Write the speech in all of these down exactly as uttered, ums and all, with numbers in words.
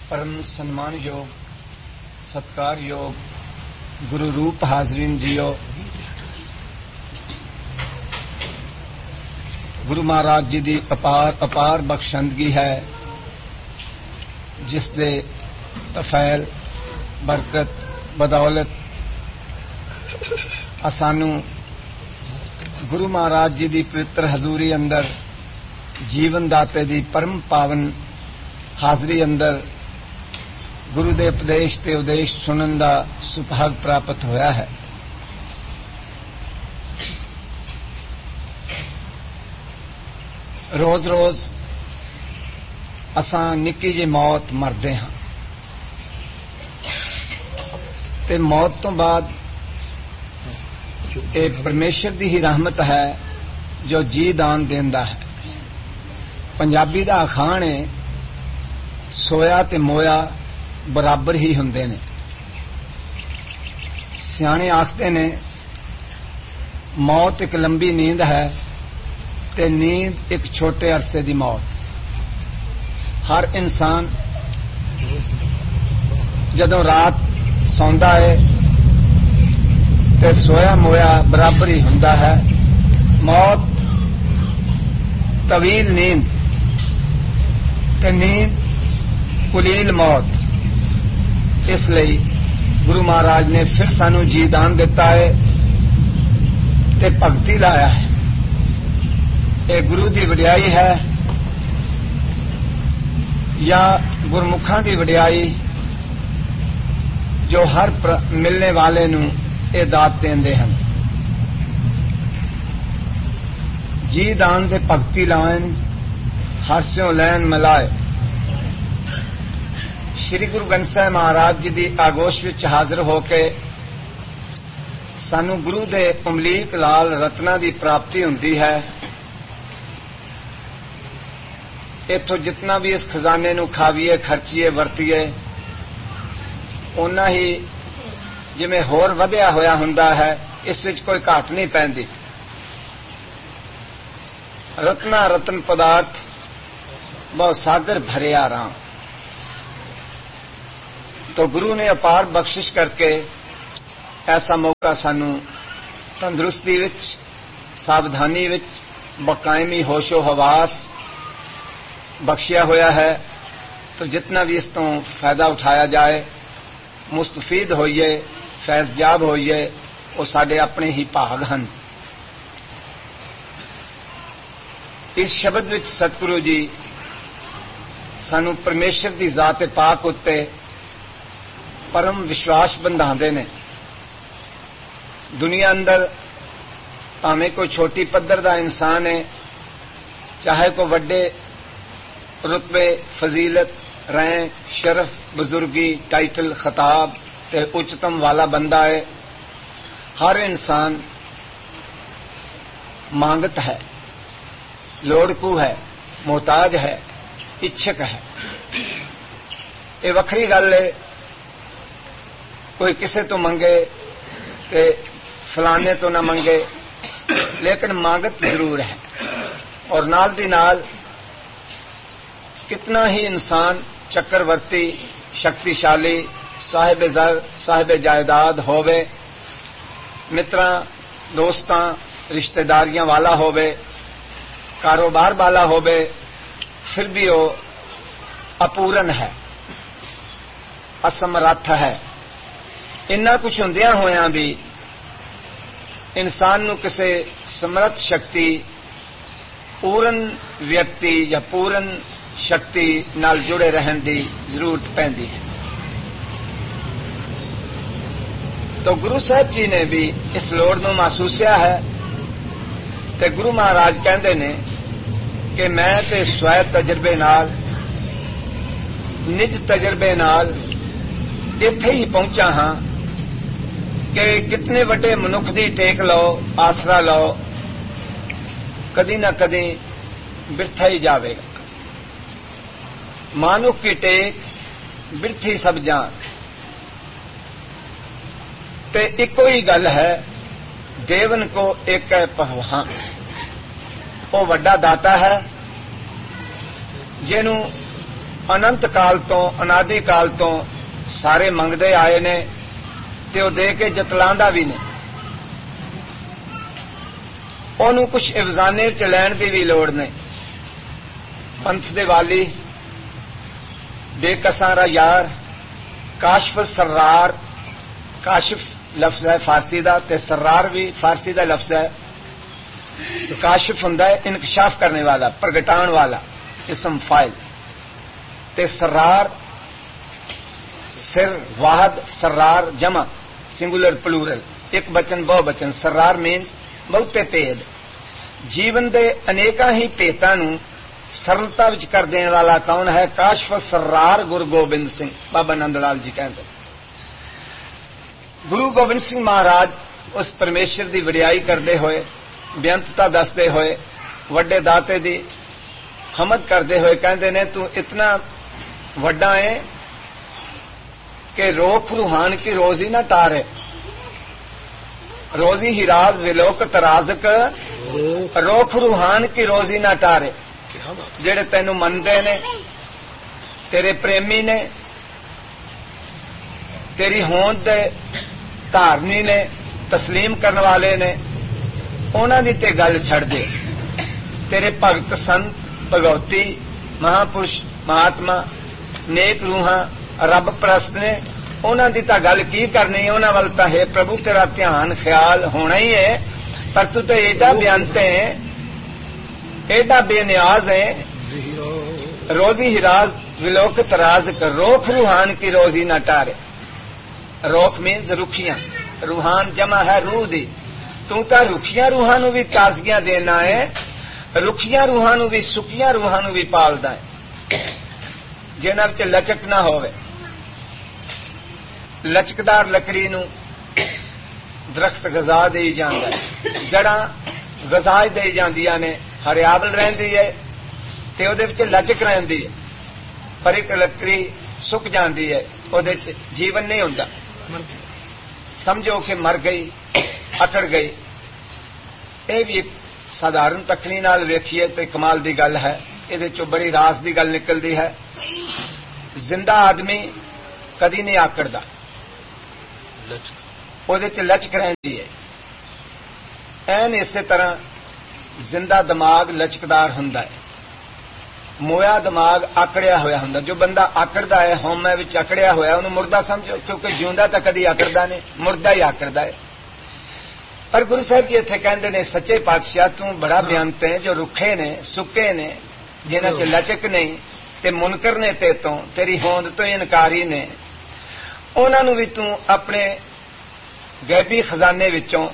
परम सम्मान योग सत्कार योग गुरु रूप हाजरीन जियो। गुरु महाराज जी की अपार अपार बख्शंदगी है जिस दे तफैल बरकत बदौलत असानू गुरु महाराज जी की पवित्र हजूरी अंदर जीवन दाते की परम पावन हाजरी अंदर गुरु दे उपदेश ते उदेश सुनन का सुभाग प्राप्त होया है। रोज रोज असां निक्की जी मौत मरदे हां ते मौत तो बाद ये परमेश्वर की ही रहमत है जो जी दान देंदा है। पंजाबी दा अखाण है सोया ते मोया बराबर ही हुंदे ने। सियाणे आखते ने मौत एक लंबी नींद है ते नींद एक छोटे अरसे की मौत। हर इंसान जदों रात सौंदा है ते सोया मोया बराबर ही हुंदा है। मौत तवील नींद ते नींद कुलील मौत। इसलिए गुरु महाराज ने फिर सानू जी दान दिता है ते भगती लाया है। ये गुरु की वडियाई है या गुरमुखा की वडियाई जो हर मिलने वाले नू ये दात देंदे हैं। जी दान ते भगती लाइन हास्यों लैन मिलाए। श्री गुरु ग्रंथ साहिब महाराज जी की आगोश विच हाजिर होके सानू गुरु दे अमलीक लाल रत्ना की प्राप्ति हुंदी है। इथों जितना भी इस खजाने नू खावीए खर्चीए वरतीए उन्ना ही जिवें होर वधिया होया हुंदा है। इस विच कोई घाट नहीं पैंदी। रत्ना रतन पदार्थ बहुत सागर भरिया राम। तो गुरु ने अपार बख्शिश करके ऐसा मौका सानू तंदुरुस्ती विच सावधानी विच बकायमी होशो हवास बख्शिया होया है। तो जितना भी इस तो फायदा उठाया जाए मुस्तफीद होइए फैज़याब होइए वो साडे अपने ही भाग हन। इस शब्द विच सतगुरु जी सानू परमेश्वर की जात पाक उत्ते परम विश्वास बंधाते ने। दुनिया अंदर भावें कोई छोटी पद्धर का इंसान है चाहे कोई वड्डे रुतबे फजीलत रैंक शरफ बुजुर्गी टाइटल खिताब ते उच्चतम वाला बंदा है। हर इंसान मांगत है लोड़कू है मोहताज है इच्छक है। ये वखरी गल है कोई किसे तो मंगे ते फलाने तो ना मंगे लेकिन मांगत जरूर है। और नाल दी नाल कितना ही इंसान चक्रवर्ती शक्तिशाली साहिब ज़र साहिब जायदाद होवे मित्रां दोस्तां रिश्तेदारियां वाला होवे कारोबार वाला होवे फिर भी वो अपूर्ण है असमर्थ है। इन्ना कुछ हुंदियां होया भी इंसान नू किसी समर्थ शक्ति पूर्ण व्यक्ति या पूर्ण शक्ति नाल जुड़े रहन की जरूरत पैंदी है। तो गुरु साहब जी ने भी इस लोड़ नू महसूसिया है ते गुरु महाराज कहते ने कि मैं ते स्वै तजर्बे नाल निज तजर्बे नाल इत्थे ही पहुंचा हाँ कि कितने वड्डे मनुख दी टेक लो आसरा लो कदी ना कदी बिरथा ही जावेगा। मानुख की टेक बिरथी सब जान ते इको ही गल है देवन को एक है पहवान। वो वड्डा दाता है जिन्हों انت کال تو انادی کال تو سارے منگتے آئے نے تے وہ دے کے جتلاندہ بھی نے. انہوں کچھ افزانے چ لین کی بھی لوڑ نہیں. پنتھ دے والی بے کساں یار کاشف سرار، کاشف لفظ ہے فارسی دا تے سرار بھی فارسی دا لفظ ہے. کاشف ہوں انکشاف کرنے والا، پرگٹان والا، اسم فائل. تے سرار سر واحد، سرار جمع سنگولر پلورل، ایک بچن بہو بچن. سرار مینس بہتے پید. جیون دے انیکاں ہی پیتاں نوں سرلتا وچ کر دینے والا کون ہے؟ کاشف سرار گرو گوبند سنگھ بابا نند لال جی کہتے. گرو گوبند سنگھ مہاراج اس پرمیشور دی وڈیائی کرتے ہوئے، بےانتتا دستے ہوئے، وڈے داتے دی حمد کرتے ہوئے کہندے نے تو اتنا وڈا ہے کہ روک روحان کی روزی نہ ٹارے. روزی ہی راز ولوکت رازک، روک روحان کی روزی نہ ٹارے. جڑے تینوں مندے نے، تیرے پریمی نے، تیری ہوند دے دھارنی نے، تسلیم کرنے والے نے، انہاں دی تے گل چھڑ دے. تیرے بھگت سنت بھگوتی مہاپرش مہاتما نیک روحاں رب پرست نے، انہاں دی تا گل کی کرنی. انہاں ول تا ہے پربھو تیرا دھیان خیال ہونا ہی ہے، پر تو تے ایڈا بیانتے ہیں، ایڈا بے نیاز ہے. روزی ہی راز ولوکت راز کر، روک روحان کی روزی نہ ٹارے. روک مینز رکھیاں، روحان جمع ہے روح دی. تو تا رکھیاں روحاں نو بھی تازگیاں دینا ہے، رکھیاں روحاں نو بھی سکیاں روحاں نو بھی پالدا ہے جنہاں وچ لچک نہ ہوے. لچکدار لکڑی نو درخت غذا دے جاندا ہے، جڑاں غذا دے جاندیاں نے، ہریابل رہندی ہے تے او دے وچ لچک رہندی ہے. پر ایک لکڑی سک جاندی ہے، او دے وچ جیون نہیں ہوندا. سمجھو کہ مر گئی، اکڑ گئی. اے بھی ایک سادھارن تکنی نال ویکھیے تے کمال دی گل ہے. یہ چو بڑی راز دی گل نکلدی ہے. زندہ آدمی کدی نہیں آکڑدا، وہ لچک رہندی ہے. این اسی طرح زندہ دماغ لچکدار ہوندا ہے، مویا دماغ آکڑیا ہویا ہوندا. جو بندہ آکڑدا ہے ہومے وچ آکڑیا ہویا انہوں مردہ سمجھو، کیونکہ جیوندا تا کدی آکڑدا نہیں، مردہ ہی آکڑدا ہے. پر گرو صاحب جی اتنے کہندے نے سچے پاتشاہ تو بڑا بیانتے ہیں جو رکھے نے سکے نے جنہاں چ لچک نہیں تے منکر نے تے تو تیری ہوند تو انکاری نے، انہاں نو بھی تو اپنے غیبی خزانے وچوں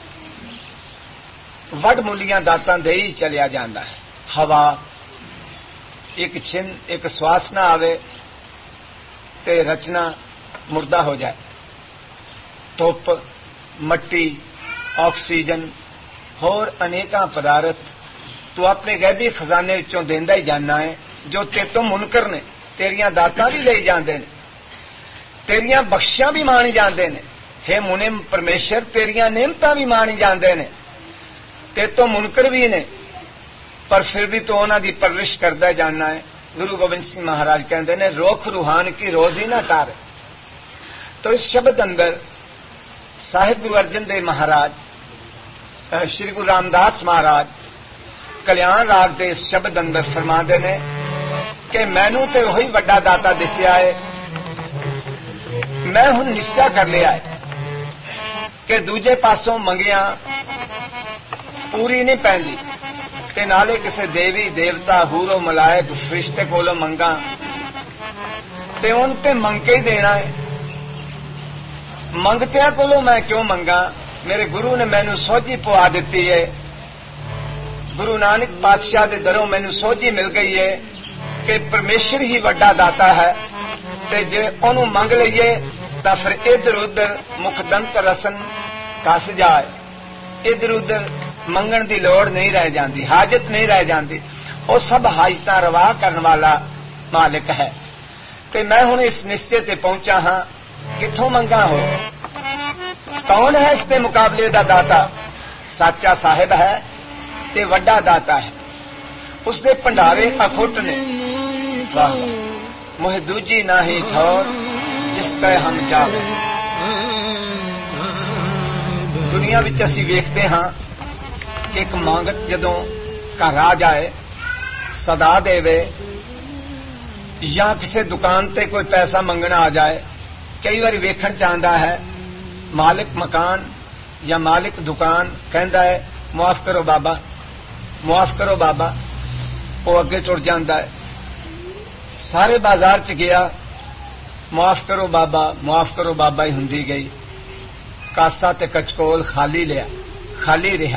وڈ ملیاں داتاں دے ہی چلیا جاندا ہے. ہوا ایک چھن ایک سواس نہ آوے تے رچنا مردہ ہو جائے. دھوپ، مٹی، آکسیجن اور انیکاں پدارت تو اپنے غیبی خزانے وچوں دیندا ہی جاننا ہے جو تے تو منکر نے. تیریاں داتاں بھی لے جاندے نے، تیریاں بخشیاں بھی مانی جاندے نے. ہے منم پرمیشر تیریاں نعمتاں بھی مانی جاندے نے، تے تو منکر بھی نے، پر پھر بھی تو انہاں دی پرورش کردا جاننا ہے. گرو گوبند سنگھ مہاراج کہندے نے روک روحان کی روزی نہ ٹارے. تو اس شبد اندر صاحب گرو ارجن دیو مہاراج، شری گرو رام داس مہاراج کلیان راگ دے اس شبد اندر فرماندے نے کہ مینوں تے وہی وڈا داتا دسیا ہے، میں ہن نشچا کر لیا ہے کہ دوجے پاسوں منگیاں پوری نہیں پیندی تے نالے کسے دیوی دیوتا ہورو ملائک فرشتے کولوں منگاں تے ان تے منگ کے ہی دینا ہے. منگتیاں کولوں میں کیوں منگا؟ میرے گرو نے مینوں سوجھی پوا دیتی ہے. گرو نانک پادشاہ دے دروں مینوں سوجھی مل گئی ہے کہ پرمیشور ہی وڈا داتا ہے تے جے انہوں منگ لئیے تا پھر ادھر ادھر مکھ دنت رسن کس جائے. ادھر ادھر منگن دی لوڑ نہیں رہ جاندی، حاجت نہیں رہ جاندی. وہ سب حاجتاں روا کرن والا مالک ہے. تے میں ہن اس نشچے تے پہنچا ہاں کتھوں منگا ہو. کون ہے اس کے مقابلے دا داتا؟ سچا صاحب ہے تے وڈا داتا ہے. اس دے پنڈارے اکھٹ نے. واہ موہ دوجی نہ ہی ٹھور جس پہ ہم جاوے. دنیا وچ اسی ویکھتے ہاں کہ ایک مانگت جدوں گھر آ جائے صدا دے یا کسی دکان تے کوئی پیسہ منگنا آ جائے, کئی بار ویکھن چاہتا ہے مالک مکان یا مالک دکان کہندا ہے معاف کرو بابا معاف کرو بابا, وہ اگے ٹر جاندا ہے. سارے بازار چ گیا معاف کرو بابا معاف کرو بابا ہی ہوندی گئی. کاسا تے کچکول خالی لیا خالی رہا.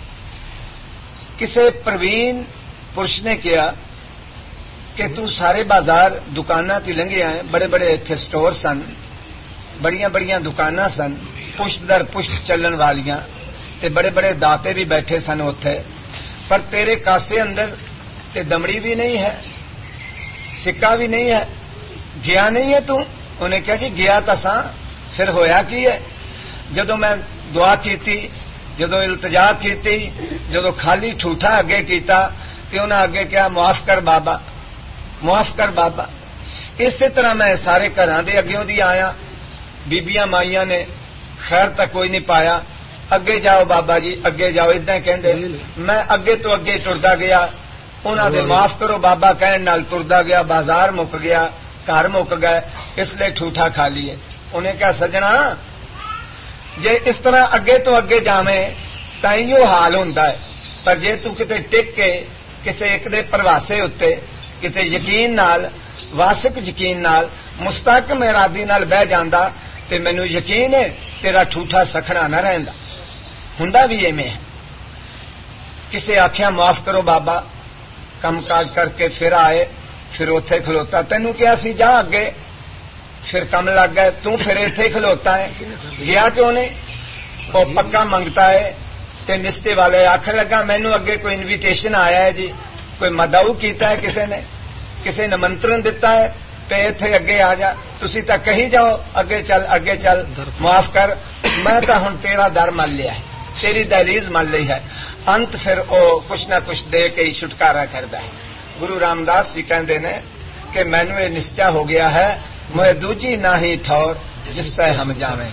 کسے پروین پرش نے کیا کہ تو سارے بازار دکاناں تے لنگے آئے, بڑے بڑے اتنے سٹور سن, بڑیاں بڑیاں دکاناں سن پشت در پشت چلن والیاں, تے بڑے بڑے داتے بھی بیٹھے سن اوتھے, پر تیرے کاسے اندر تے دمڑی بھی نہیں ہے سکہ بھی نہیں ہے, گیا نہیں ہے تو. انہیں کہا جی گیا تساں, پھر ہویا کی ہے؟ جدو میں دعا کیتی, جدو التجا کیتی, جدو خالی ٹھوٹا اگے کیتا تے انہیں اگے کیا معاف کر بابا معاف کر بابا. اسی طرح میں سارے گھراں دے اگیوں دی آیا, بیبیاں مائیاں نے خیر تک کوئی نہیں پایا, اگے جاؤ بابا جی اگے جاؤ اداں کہندے. میں اگے تو اگے ٹردا گیا, انہاں دے معاف کرو بابا کہن نال ٹردا گیا, بازار مک گیا, گھر مک گئے, اس لیے ٹھوٹا کھا لیے. انہیں کہا سجنا جے اس طرح اگے تو اگے جاویں تاں ایہو حال ہوندا ہے, پر جے تو کتے ٹک کے کسے ایک دے پرواسے اتے کتے یقین نال واسک یقین نال مستحکم ارادی نال بہ جاندا تے مینوں یقین ہے تیرا ٹھوٹا سکھنا نہ رہندا. ہوندا بھی ایویں ہے. کسے آکھیا معاف کرو بابا, کم کاج کر کے پھر آئے, پھر اوتھے کھلوتا, تینوں کیا سی جا اگے, پھر کم لگ گئے, تو پھر ایتھے کھلوتا ہے, گیا کیوں نہیں؟ وہ پکا منگتا ہے تے نستے والے آخر لگا مینوں اگے کوئی انویٹیشن آیا ہے جی, کوئی مدعو کیتا ہے کسے نے, کسے نے منترن دیتا ہے تے ایتھے اگے آ جا, تسی تا کہی جاؤ اگے چل اگے چل معاف کر, میں تا ہن تیرا در مل لیا ہے, تیری دہلیز مل لی ہے. انت پھر او کچھ نہ کچھ دے کے ہی چھٹکارا کردا ہے. گرو رام داس جی کہندے نے کہ مینوں یہ نشچا ہو گیا ہے موہ دوجی نہ ہی ٹھور جس پہ ہم جاویں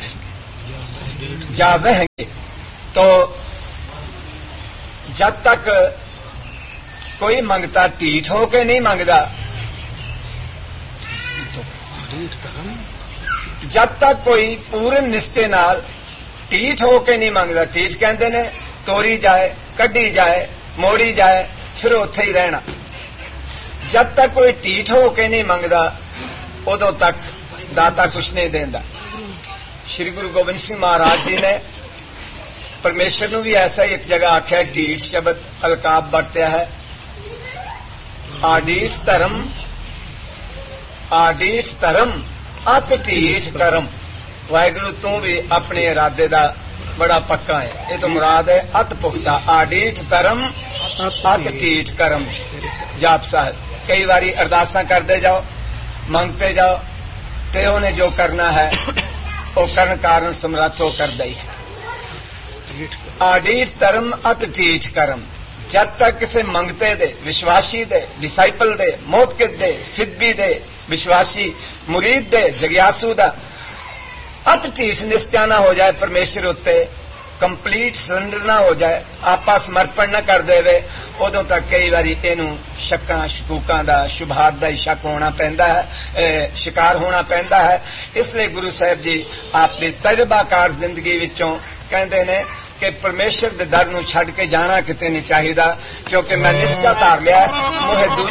جاویں گے. تو جب تک کوئی منگتا ٹھیٹ ہو کے نہیں منگتا, جب تک کوئی پورن نشچے نال ٹھیٹ ہو کے نہیں منگتا, ٹھیٹ کہندے نے توڑی جائے کڈی جائے موڑی جائے پھر اوتھے ہی رہنا. جب تک کوئی ٹھیٹ ہو کے نہیں منگتا ادو تک داتا کچھ نہیں دیندا. شری گرو گوبند سنگھ مہاراج جی نے پرمیشور نو بھی ایسا ہی ایک جگہ آخیا, ڈیٹ شبد القاب برتیا ہے, آڈیٹ دھرم آڈیٹ دھرم ات ڈیٹ کرم. واحگرو تو بھی اپنے ارادے دا بڑا پکا ہے, یہ تو مراد ہے ات پختہ, آڈیٹ دھرم ات ڈیٹ کرم. جاپ صاحب کئی باری ارداساں کرتے جاؤ منگتے جاؤ تے انہیں جو کرنا ہے وہ کرن کارن سمرتھ ہو کر دئی ہے. آڈیٹ دھرم ات ڈیٹ کرم. جب تک کسی منگتے دے وشواسی دے ڈسائپل دے موتقد دے فدبی دے وشواسی مرید دے جگیاسو دا ات ٹھیٹ نشچا نہ ہو جائے پرمیشور اتنے, کمپلیٹ سرنڈر نہ ہو جائے, آپا سمرپن نہ کر دے وے, ادوں تک کئی باری اینوں شکاں شکوکاں دا شبہات دا شک ہونا پیندا ہے, شکار ہونا پیندا ہے. اس لیے گرو صاحب جی اپنی تجربہ کار زندگی وچوں کہندے نے کہ پرمیشور دے در نو چھڈ کے جانا کتے نہیں چاہیدا, کیونکہ میں نشچا دھار لیا موہ